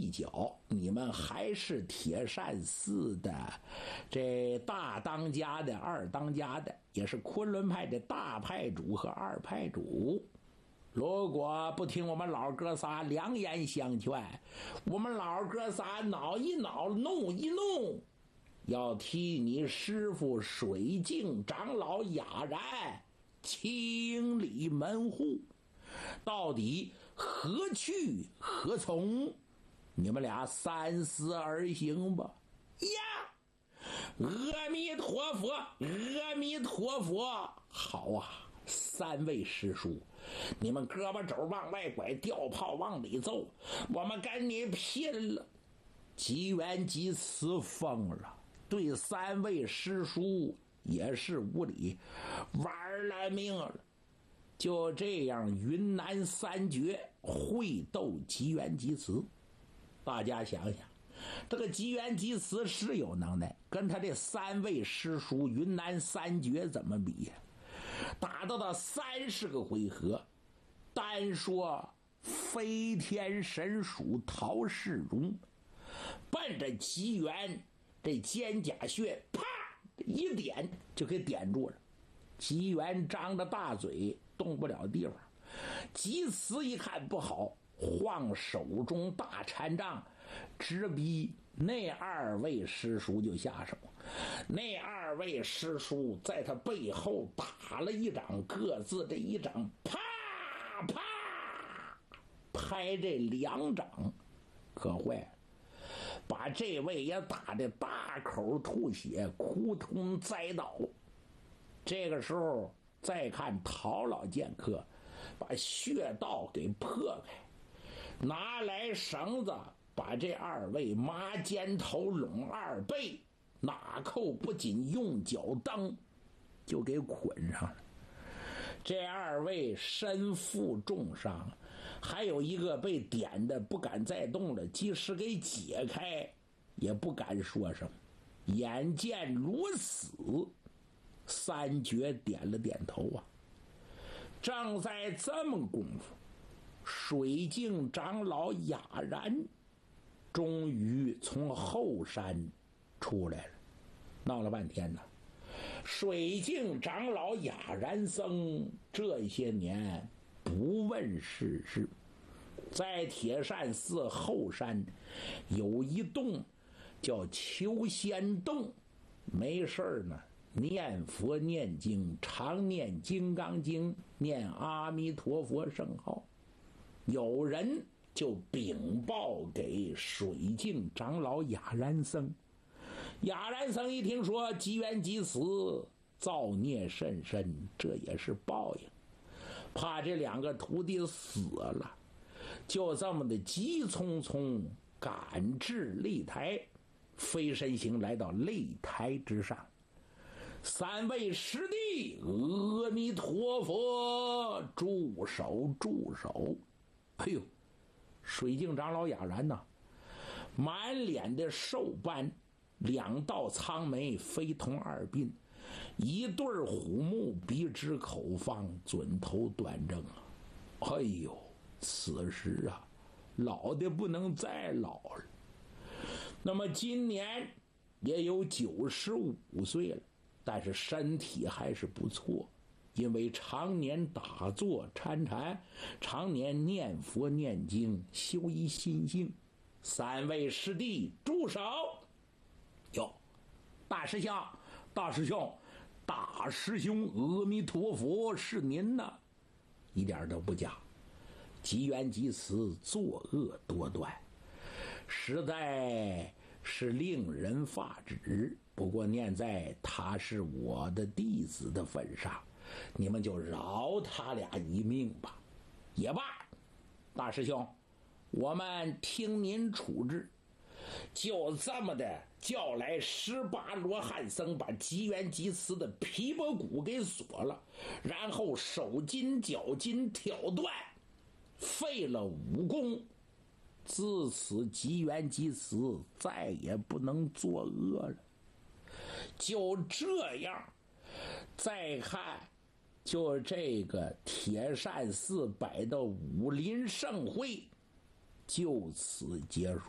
一脚，你们还是铁扇寺的这大当家的、二当家的，也是昆仑派的大派主和二派主。如果不听我们老哥仨良言相劝，我们老哥仨恼一恼，怒一怒，要替你师父水镜长老哑然清理门户。到底何去何从？你们俩三思而行吧。呀，阿弥陀佛，阿弥陀佛！好啊，三位师叔，你们胳膊肘往外拐，吊炮往里揍，我们跟你拼了！吉元吉慈疯了，对三位师叔也是无礼，玩了命了。就这样，云南三绝会斗吉元吉慈。大家想想，这个吉元吉慈是有能耐，跟他这三位师叔云南三绝怎么比呀？打到了30个回合，单说飞天神属陶世荣奔着吉元这肩胛穴，啪一点就给点住了。吉元张着大嘴动不了地方，吉慈一看不好，晃手中大禅杖，直逼那2位师叔就下手。那2位师叔在他背后打了一掌，各自这一掌啪啪拍这2掌，可坏了，把这位也打得大口吐血，扑通栽倒。这个时候再看陶老剑客，把穴道给破开，拿来绳子把这2位麻肩头拢2背，哪扣不仅用脚蹬，就给捆上了。这2位身负重伤，还有一个被点的不敢再动了，即使给解开也不敢说什么。眼见如此，三绝点了点头啊。正在这么功夫，水镜长老哑然终于从后山出来了。闹了半天呢，水镜长老哑然僧这些年不问世事，在铁扇寺后山有一洞叫求仙洞，没事呢念佛念经，常念金刚经，念阿弥陀佛圣号。有人就禀报给水镜长老哑然僧。哑然僧一听说吉元吉慈造孽甚深，这也是报应，怕这2个徒弟死了，就这么的急匆匆赶至擂台，飞身行来到擂台之上。3位师弟，阿弥陀佛，住手住手！哎呦，水镜长老哑然呐，满脸的寿斑，2道苍眉非同二鬓，一对虎目，鼻直口方，准头端正啊！哎呦，此时啊，老的不能再老了。那么今年也有95岁了，但是身体还是不错，因为常年打坐参禅，常年念佛念经，修一心性。3位师弟住手！哟，大师兄，大师兄，大师兄，阿弥陀佛，是您呐！一点都不假，吉元吉慈作恶多端，实在是令人发指。不过念在他是我的弟子的份上，你们就饶他俩一命吧。也罢，大师兄，我们听您处置。就这么的叫来18罗汉僧，把吉元吉慈的皮包骨给锁了，然后手筋脚筋挑断，废了武功。自此吉元吉慈再也不能作恶了。就这样，再看就这个铁扇寺摆的武林盛会就此结束。